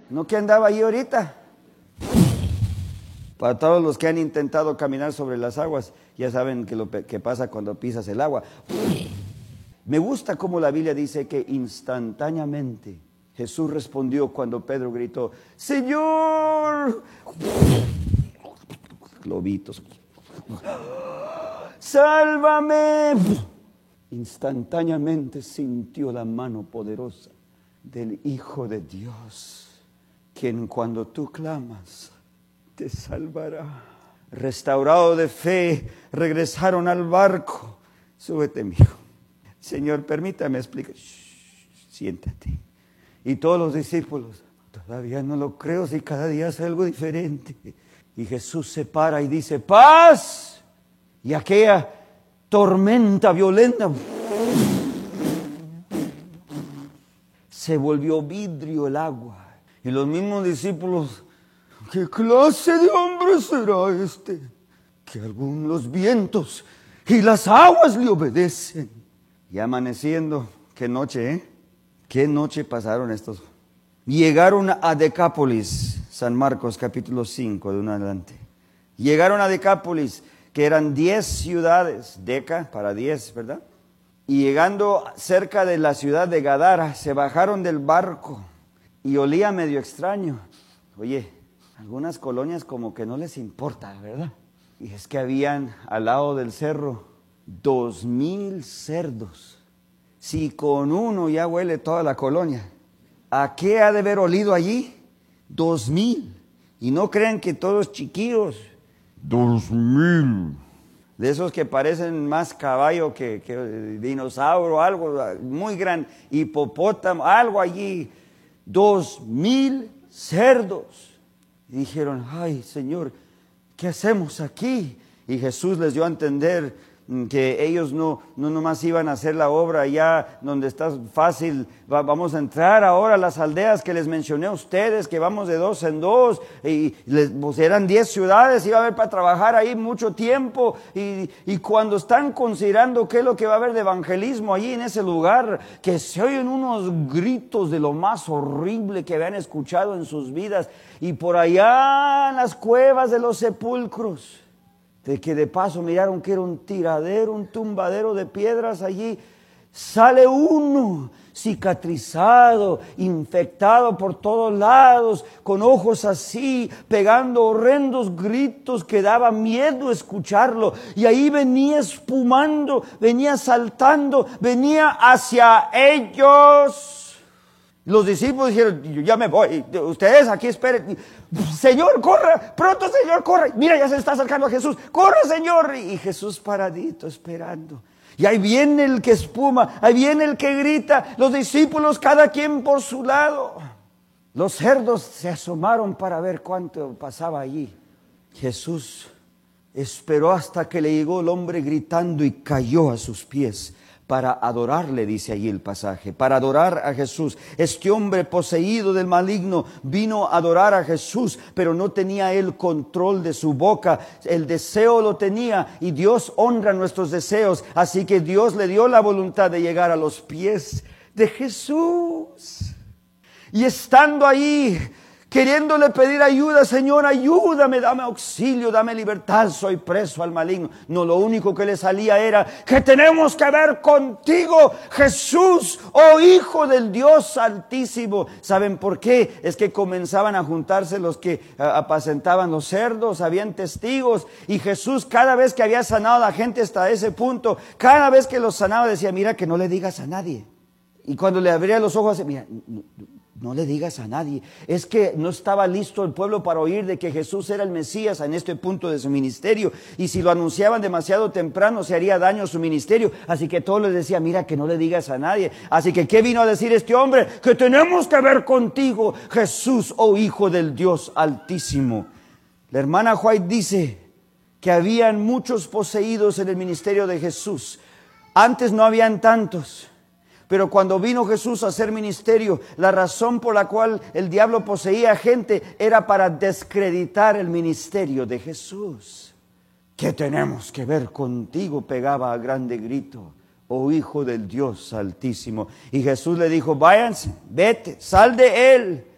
¿No que andaba ahí ahorita? Para todos los que han intentado caminar sobre las aguas, ya saben que lo que pasa cuando pisas el agua. Me gusta cómo la Biblia dice que instantáneamente Jesús respondió cuando Pedro gritó, Señor, lobitos, sálvame. Instantáneamente sintió la mano poderosa del Hijo de Dios, quien cuando tú clamas, te salvará. Restaurado de fe, regresaron al barco. Súbete, mijo. Señor, permítame explicar. Siéntate. Y todos los discípulos, todavía no lo creo si cada día hace algo diferente. Y Jesús se para y dice, paz. Y aquella tormenta violenta se volvió vidrio el agua. Y los mismos discípulos, ¿qué clase de hombre será este? Que aún los vientos y las aguas le obedecen. Y amaneciendo, qué noche, ¿eh? Qué noche pasaron estos. Llegaron a Decápolis, San Marcos capítulo 5, de un adelante. Llegaron a Decápolis, que eran 10 ciudades, Deca para 10, ¿verdad? Y llegando cerca de la ciudad de Gadara, se bajaron del barco y olía medio extraño. Oye, algunas colonias como que no les importa, ¿verdad? Y es que habían al lado del cerro 2,000 cerdos. Si con uno ya huele toda la colonia, ¿a qué ha de haber olido allí? 2,000. Y no crean que todos chiquillos. 2,000. De esos que parecen más caballo que dinosaurio, algo muy grande, hipopótamo, algo allí. 2,000 cerdos. Y dijeron, ay Señor, ¿qué hacemos aquí? Y Jesús les dio a entender que ellos no nomás iban a hacer la obra allá donde está fácil. Vamos a entrar ahora a las aldeas que les mencioné a ustedes, que vamos de 2 en 2, y pues eran 10 ciudades, iba a haber para trabajar ahí mucho tiempo, y cuando están considerando qué es lo que va a haber de evangelismo allí en ese lugar, que se oyen unos gritos de lo más horrible que habían escuchado en sus vidas, y por allá en las cuevas de los sepulcros, de que de paso miraron que era un tiradero, un tumbadero de piedras allí, sale uno cicatrizado, infectado por todos lados, con ojos así, pegando horrendos gritos que daba miedo escucharlo, y ahí venía espumando, venía saltando, venía hacia ellos. Los discípulos dijeron, yo ya me voy, ustedes aquí esperen. Señor, corra, pronto Señor, corra. Mira, ya se está acercando a Jesús, corra Señor. Y Jesús paradito, esperando. Y ahí viene el que espuma, ahí viene el que grita, los discípulos cada quien por su lado. Los cerdos se asomaron para ver cuánto pasaba allí. Jesús esperó hasta que le llegó el hombre gritando y cayó a sus pies para adorarle, dice allí el pasaje, para adorar a Jesús. Este hombre poseído del maligno vino a adorar a Jesús, pero no tenía él control de su boca. El deseo lo tenía, y Dios honra nuestros deseos, así que Dios le dio la voluntad de llegar a los pies de Jesús. Y estando ahí, queriéndole pedir ayuda, Señor, ayúdame, dame auxilio, dame libertad, soy preso al maligno. No, lo único que le salía era que tenemos que ver contigo, Jesús, oh Hijo del Dios Altísimo. ¿Saben por qué? Es que comenzaban a juntarse los que apacentaban los cerdos, habían testigos, y Jesús cada vez que había sanado a la gente hasta ese punto, cada vez que los sanaba decía, mira, que no le digas a nadie. Y cuando le abría los ojos, mira, no le digas a nadie. Es que no estaba listo el pueblo para oír de que Jesús era el Mesías en este punto de su ministerio. Y si lo anunciaban demasiado temprano, se haría daño a su ministerio. Así que todos les decía, mira, que no le digas a nadie. Así que, ¿qué vino a decir este hombre? Que tenemos que ver contigo, Jesús, oh Hijo del Dios Altísimo. La hermana White dice que habían muchos poseídos en el ministerio de Jesús. Antes no habían tantos. Pero cuando vino Jesús a hacer ministerio, la razón por la cual el diablo poseía gente era para descreditar el ministerio de Jesús. ¿Qué tenemos que ver contigo?, pegaba a grande grito, oh Hijo del Dios Altísimo. Y Jesús le dijo, váyanse, vete, sal de él.